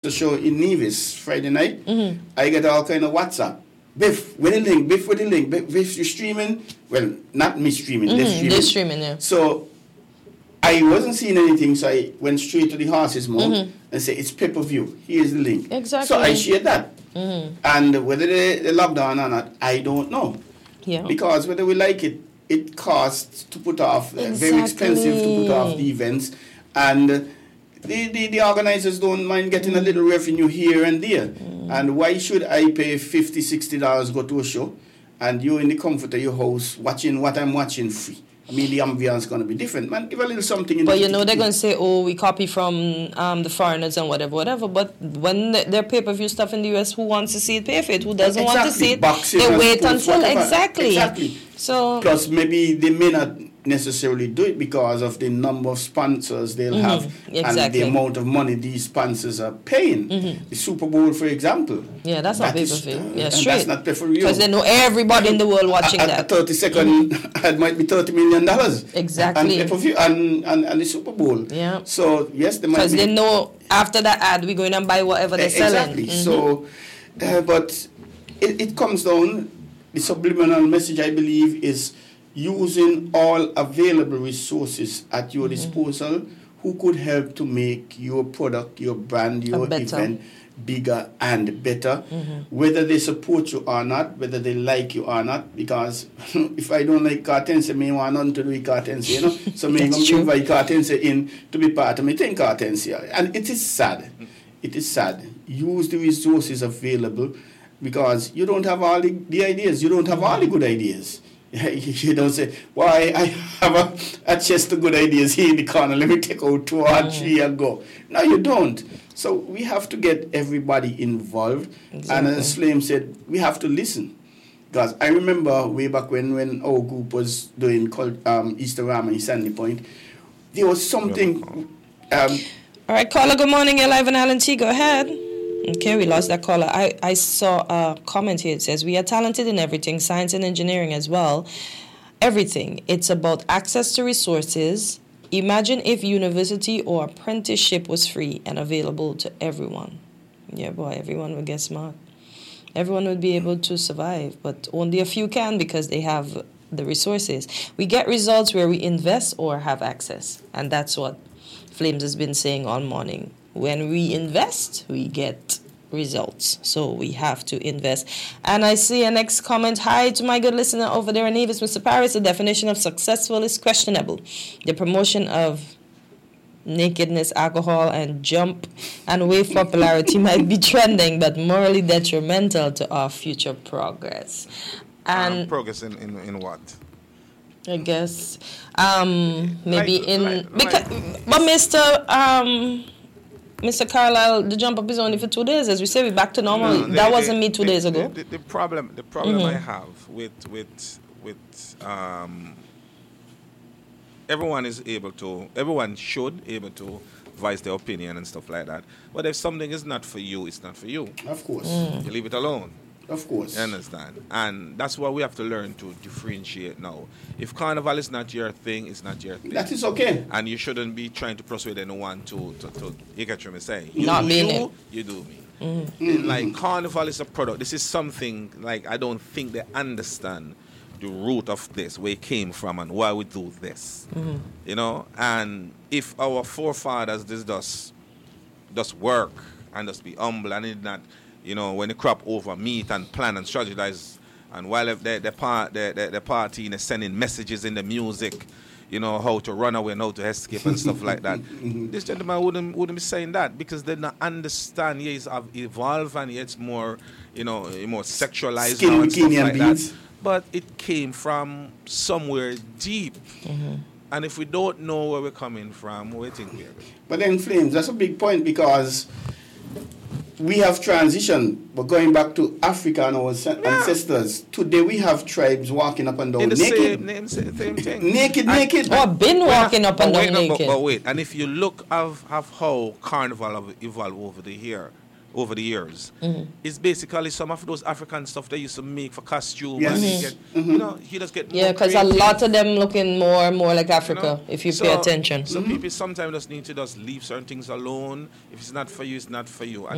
sister show in Nevis Friday night, I get all kind of WhatsApp. Biff, with the link, Biff with the link, Biff, you're streaming. Well, not me streaming, they're streaming. Yeah. So I wasn't seeing anything, so I went straight to the horse's mouth and said, it's pay-per-view. Here's the link. Exactly. So I shared that. And whether they lockdown or not, I don't know. Yeah. Because whether we like it, it costs to put off, very expensive to put off the events. And the organizers don't mind getting a little revenue here and there. And why should I pay $50, $60 go to a show and you in the comfort of your house watching what I'm watching free? I mean, the ambience is going to be different. Man, give a little something. But you know, they're going to say, oh, we copy from the foreigners and whatever. But when their pay-per-view stuff in the US, who wants to see it, pay for it. Who doesn't want to see it, boxing they wait until, whatever. Exactly. So plus, maybe they may not necessarily do it because of the number of sponsors they'll have and the amount of money these sponsors are paying. The Super Bowl, for example. Yeah, that's not pay-per-view. Yeah, straight. That's not pay-per-view. Because they know everybody in the world watching that. 30 second ad might be $30 million. Exactly. And pay-per-view and the Super Bowl. Yeah. So, yes, they might be. Because they know after that ad, we're going to buy whatever they're selling. Exactly. So, but it comes down, the subliminal message, I believe, is using all available resources at your disposal who could help to make your product, your brand, your event bigger and better, whether they support you or not, whether they like you or not, because if I don't like Cartense, I want nothing to do with Cartense, you know, so I'm going to invite Cartense in to be part of my thing, Cartense. And it is sad. It is sad. Use the resources available because you don't have all the ideas. You don't have all the good ideas. You don't say, why, I have a chest of good ideas here in the corner. Let me take out 2 or 3 and go. No, you don't. So we have to get everybody involved. Exactly. And as Flame said, we have to listen. Because I remember way back when our group was doing Easter Ram and Sandy Point, there was something... all right, caller, good morning. You're live on Alan T. Go ahead. Okay, we lost that caller. I saw a comment here. It says, we are talented in everything, science and engineering as well. Everything. It's about access to resources. Imagine if university or apprenticeship was free and available to everyone. Yeah, boy, everyone would get smart. Everyone would be able to survive, but only a few can because they have the resources. We get results where we invest or have access, and that's what Flames has been saying all morning. When we invest, we get results. So we have to invest. And I see a next comment. Hi to my good listener over there in Nevis, Mr. Paris. The definition of successful is questionable. The promotion of nakedness, alcohol, and jump and wave popularity might be trending, but morally detrimental to our future progress. And progress in what? I guess maybe but Mr. Carlisle, the jump up is only for 2 days. As we say, we're back to normal. That wasn't me 2 days ago. The problem I have with everyone should able to voice their opinion and stuff like that. But if something is not for you, it's not for you. Of course. You leave it alone. Of course. You understand? And that's what we have to learn to differentiate now. If carnival is not your thing, it's not your thing. That is okay. And you shouldn't be trying to persuade anyone to you get what I'm saying? You do me. Like, carnival is a product. This is something, like, I don't think they understand the root of this, where it came from and why we do this. You know? And if our forefathers just work and just be humble and did not, you know, when they crop over meat and plan and strategize, and while the party and sending messages in the music, you know, how to run away and how to escape and stuff like that. This gentleman wouldn't be saying that because they don't understand. Yeah, it's evolved and it's more, you know, more sexualized skin now and stuff like beads. that. But it came from somewhere deep. And if we don't know where we're coming from, we think we're... But then, Flames, that's a big point because we have transitioned, but going back to Africa and our ancestors, today we have tribes walking up and down naked. Same thing. Naked. Or been walking up and down naked. But wait, and if you look of how carnival have evolved over the years, it's basically some of those African stuff they used to make for costume. Yes. And you know, he just get yeah, because a lot of them looking more and more like Africa, if you pay attention. So people sometimes just need to just leave certain things alone. If it's not for you, it's not for you. And